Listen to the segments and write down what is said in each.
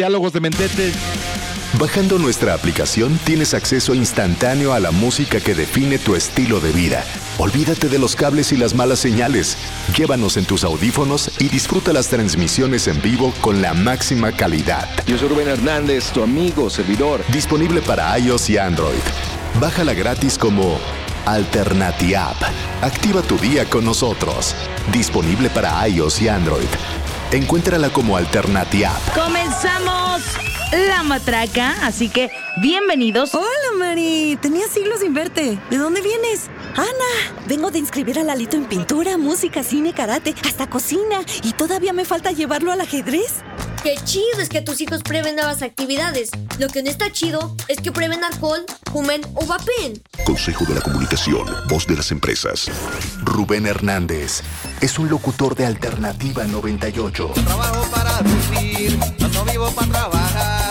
Diálogos de Mentete. Bajando nuestra aplicación tienes acceso instantáneo a la música que define tu estilo de vida. Olvídate de los cables y las malas señales. Llévanos en tus audífonos y disfruta las transmisiones en vivo con la máxima calidad. Yo soy Rubén Hernández, tu amigo, servidor. Disponible para iOS y Android. Bájala gratis como Alternatiapp. Activa tu día con nosotros. Disponible para iOS y Android. Encuéntrala como Alternatiapp. ¡Comenzamos! La matraca, así que bienvenidos. Hola, Mari. Tenía siglos sin verte. ¿De dónde vienes? Ana, vengo de inscribir a Lalito en pintura, música, cine, karate, hasta cocina. Y todavía me falta llevarlo al ajedrez. ¡Qué chido es que tus hijos prueben nuevas actividades! Lo que no está chido es que prueben alcohol, fumen o vapeen. Consejo de la Comunicación, voz de las empresas. Rubén Hernández es un locutor de Alternativa 98. Trabajo para vivir, no vivo para trabajar.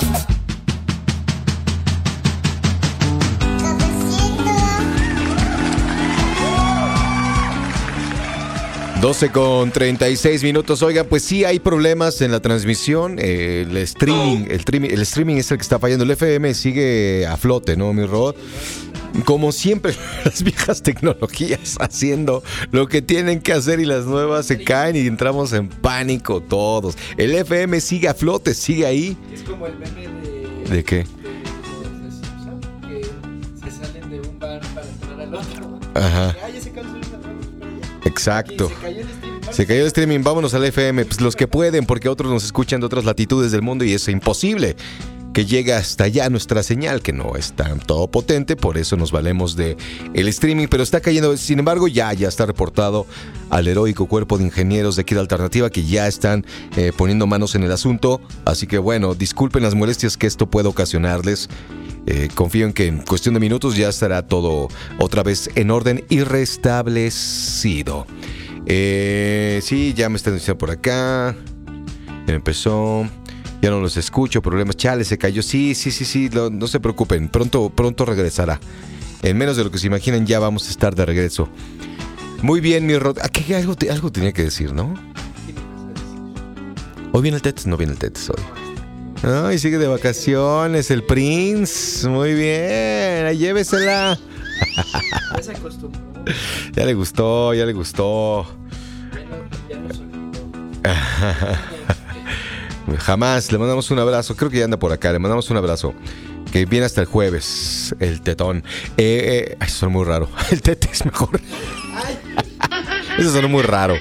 12:36. Oiga, pues sí hay problemas en la transmisión. El streaming es el que está fallando. El FM sigue a flote, ¿no, mi Rod? Como siempre, las viejas tecnologías haciendo lo que tienen que hacer y las nuevas se caen y entramos en pánico todos. El FM sigue a flote, sigue ahí. Es como el meme ¿De qué? De los Simpsons, que se salen de un bar para entrar al otro. Ajá. Ya se canceló una vamos para allá. Exacto. Se cayó el streaming. Vámonos al FM. Pues los que pueden, porque otros nos escuchan de otras latitudes del mundo y es imposible que llegue hasta allá nuestra señal, que no es tan todo potente, por eso nos valemos de el streaming, pero está cayendo. Sin embargo, ya está reportado al heroico cuerpo de ingenieros de aquí de Alternativa que ya están poniendo manos en el asunto. Así que bueno, disculpen las molestias que esto puede ocasionarles. Confío en que en cuestión de minutos ya estará todo otra vez en orden y restablecido. Sí, ya me están diciendo por acá. Ya empezó. Ya no los escucho, problemas. Chale, se cayó. Sí, no se preocupen. Pronto regresará. En menos de lo que se imaginan, ya vamos a estar de regreso. Muy bien, mi Rod. Aquí algo tenía que decir, ¿no? ¿Hoy viene el Tetes? No viene el Tetes hoy. Ay, sigue de vacaciones el Prince. Muy bien, ahí llévesela. Ya se acostumbró. Ya le gustó. Ya no soltó. Jamás, le mandamos un abrazo. Creo que ya anda por acá, le mandamos un abrazo. Que viene hasta el jueves, el tetón. Ay, suena muy raro. El tete es mejor. Eso suena muy raro.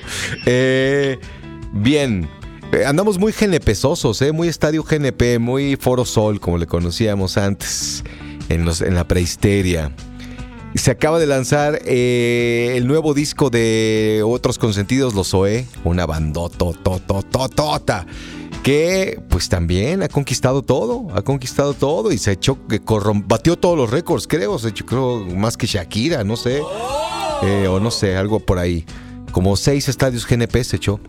Bien. Andamos muy GNP-sosos, muy estadio GNP, muy Foro Sol, como le conocíamos antes, en la prehisteria. Se acaba de lanzar el nuevo disco de Otros Consentidos, Los Zoé, una bandototototota, que pues también ha conquistado todo y se echó, batió todos los récords, creo más que Shakira, no sé, o no sé, algo por ahí, como 6 estadios GNP se echó,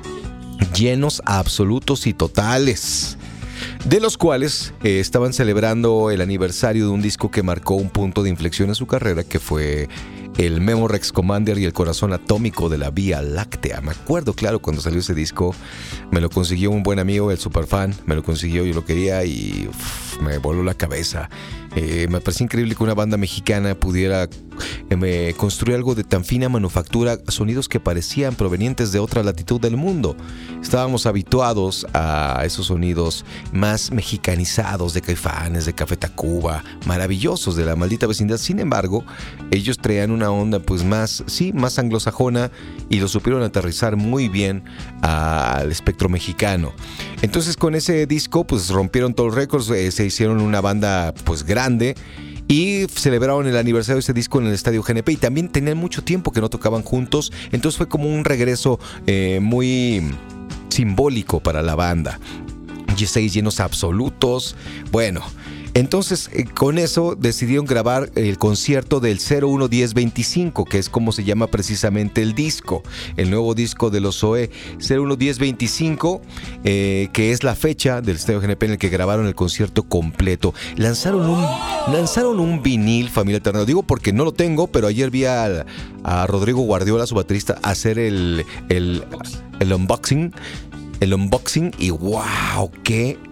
llenos absolutos y totales, de los cuales estaban celebrando el aniversario de un disco que marcó un punto de inflexión en su carrera, que fue el Memorex Commander y el corazón atómico de la Vía Láctea. Me acuerdo, claro, cuando salió ese disco, me lo consiguió un buen amigo, el superfan, me lo consiguió, yo lo quería y me voló la cabeza. Me pareció increíble que una banda mexicana pudiera construir algo de tan fina manufactura, sonidos que parecían provenientes de otra latitud del mundo. Estábamos habituados a esos sonidos más mexicanizados de Caifanes, de Café Tacuba, maravillosos de la maldita vecindad. Sin embargo, ellos traían una onda pues más anglosajona y lo supieron aterrizar muy bien al espectro mexicano. Entonces con ese disco pues rompieron todos los récords, se hicieron una banda pues grande y celebraron el aniversario de ese disco en el Estadio GNP, y también tenían mucho tiempo que no tocaban juntos, entonces fue como un regreso muy simbólico para la banda. 6 llenos absolutos. Bueno, entonces con eso decidieron grabar el concierto del 01-10-25, que es como se llama precisamente el disco, el nuevo disco de los Zoé, 01-10-25, que es la fecha del Estadio GNP en el que grabaron el concierto completo. Lanzaron un vinil, familia Eterna. Digo porque no lo tengo, pero ayer vi a Rodrigo Guardiola, su baterista, hacer el unboxing y wow, qué